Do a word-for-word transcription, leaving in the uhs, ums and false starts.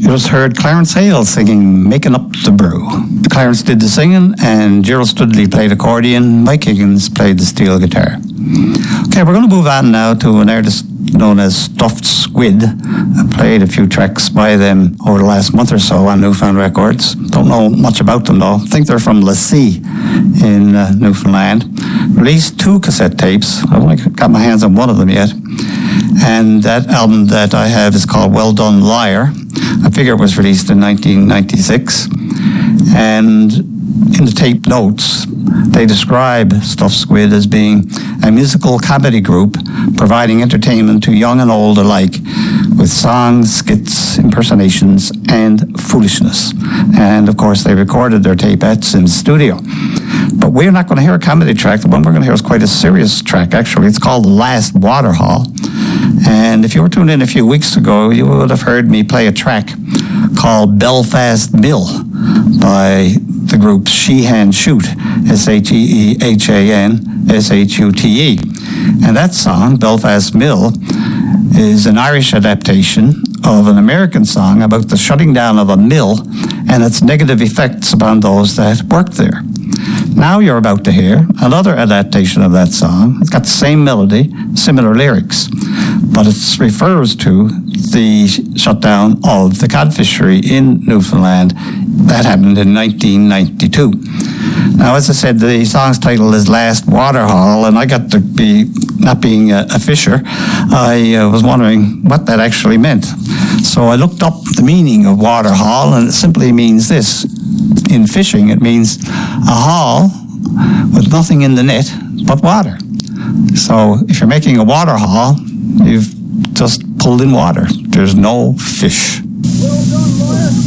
You just heard Clarence Hale singing Making Up the Brew. Clarence did the singing and Gerald Studley played accordion. Mike Higgins played the steel guitar. Okay, we're going to move on now to an artist known as Stuffed Squid. I played a few tracks by them over the last month or so on Newfound Records. Don't know much about them though. I think they're from Lassie in uh, Newfoundland. Released two cassette tapes. I've only got my hands on one of them yet. And that album that I have is called Well Done Liar. I figure it was released in nineteen ninety-six. And in the tape notes, they describe Stuffed Squid as being a musical comedy group providing entertainment to young and old alike with songs, skits, impersonations, and foolishness. And of course, they recorded their tapettes in the studio. But we're not going to hear a comedy track. The one we're going to hear is quite a serious track, actually. It's called The Last Waterhall. And if you were tuned in a few weeks ago, you would have heard me play a track called Belfast Mill by the group Sheehan Shoot, S H E E H A N S H U T E. And that song, Belfast Mill, is an Irish adaptation of an American song about the shutting down of a mill and its negative effects upon those that worked there. Now you're about to hear another adaptation of that song. It's got the same melody, similar lyrics, but it refers to the shutdown of the cod fishery in Newfoundland. That happened in nineteen ninety-two. Now, as I said, the song's title is Last Waterhall, and I got to be, not being a, a fisher, I uh, was wondering what that actually meant. So I looked up the meaning of waterhall, and it simply means this. In fishing, it means a haul with nothing in the net but water. So if you're making a water haul, you've just pulled in water. There's no fish. Well done, lawyer.